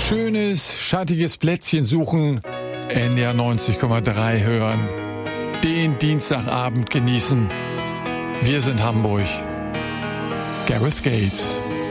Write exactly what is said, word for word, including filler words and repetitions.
schönes, schattiges Plätzchen suchen, N D R neunzig Komma drei hören, den Dienstagabend genießen. Wir sind Hamburg. Gareth Gates.